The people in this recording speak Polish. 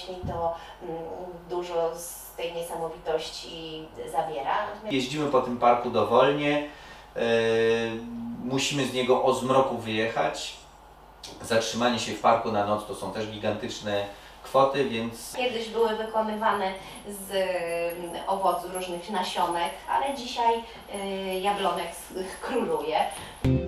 myśli, to dużo z tej niesamowitości zabiera. Jeździmy po tym parku dowolnie, musimy z niego o zmroku wyjechać. Zatrzymanie się w parku na noc to są też gigantyczne kwoty, więc... Kiedyś były wykonywane z owoców różnych nasionek, ale dzisiaj jablonek króluje.